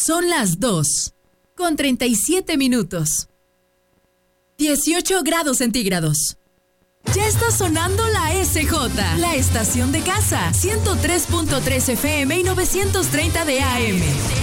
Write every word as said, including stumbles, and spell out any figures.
Son las dos, con treinta y siete minutos. dieciocho grados centígrados. Ya está sonando la S J, la estación de casa, ciento tres punto tres F M y novecientos treinta de A M.